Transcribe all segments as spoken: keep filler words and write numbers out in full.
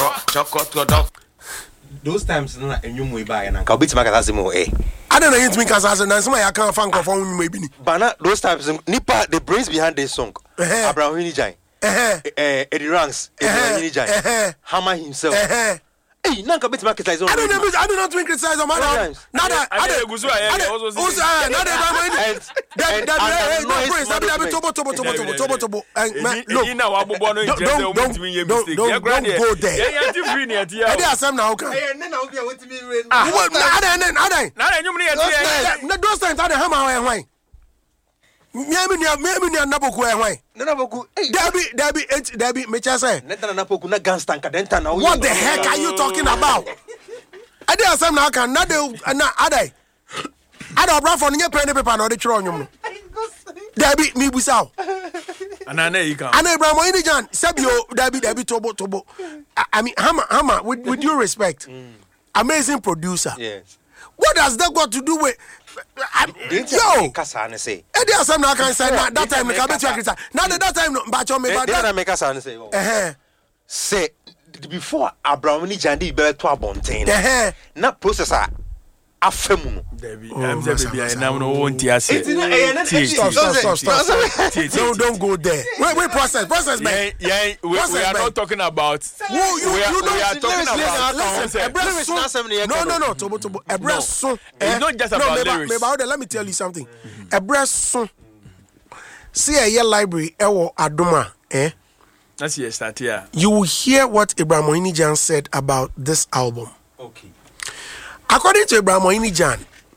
Those times, no, and you may buy and I'll be to my casimo, eh? I don't know if me because I can't find a phone maybe. But those times, Nipa, the brains behind this song, Abraham Winijai, Eddie Ranks, Eddie Winijai, Hammer himself. Hey, Nanka bit market is on. I don't know. I do not criticize on my own. Nada. I don't go. I nada. That that no praise. That that tobo tobo tobo tobo tobo tobo. Look. Don't don't don't don't go there. I dey asem na okay. Eh, na obi a wetimi rain. Ah, nada nada. Nada nyum ne yete. Na those times that hammer why why. Miami ni miami ni anaboku e hwan anaboku Debbie Debbie H Debbie me cha say neta anaboku na gangster kadenta na what the heck are you talking about I dey asem na aka na de na adai ada obra for nye pen paper na o de chiro onwum no Debbie mi busaw ana na yi kan ana Abraham Onijan sabio Debbie Debbie tobo tobo I mean Hama Hama with with due respect mm. amazing producer yes what does that got to do with yo kasa ne say e dey asem na kan say na that time me ka betu akita na that time no ba cho me ba that me kasa ne say eh say before Abraham ni jandi be to abonten eh na processor afemu no David am say baby I na no won't ase no don't go there wait wait process process man yeah we are not talking about you you we are talking about no no no tobo tobo ebreso it's not just about lyrics let me tell you something ebreso see a year library ewo adoma eh that's yes start here you will hear what Abraham Onijan said about this album. Okay. According to Abraham Onijan,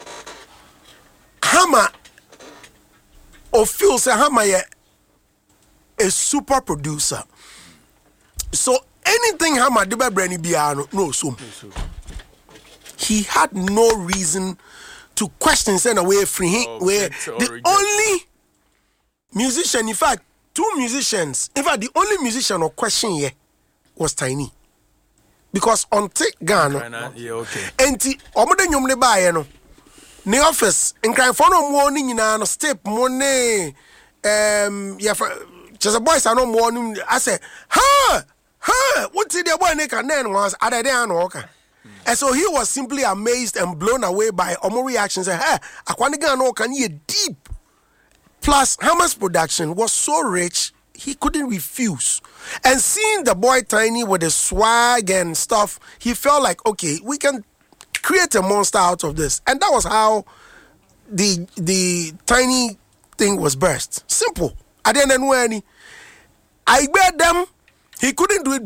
Hama or feels Hama a super producer. So anything Hama deba brani biano no so. He had no reason to question send away free him oh, where the only musician, in fact, two musicians, in fact, the only musician or question here was Tiny. Because on take Ghana, yeah, okay. Enti omode nyom le ba ye no. Ne office, nkran for no mo ni nyina no step mo ne um ya just boys are no mo ni I say, "Ha! Ha! What did the boy ne kan then was ada dey no okay." And so he was simply amazed and blown away by Omo reactions and hey, akwani Ghana kan ye deep. Plus Hama's production was so rich he couldn't refuse. And seeing the boy Tiny with the swag and stuff, he felt like, okay, we can create a monster out of this. And that was how the the Tiny thing was birthed. Simple. I didn't know any. I bet them, he couldn't do it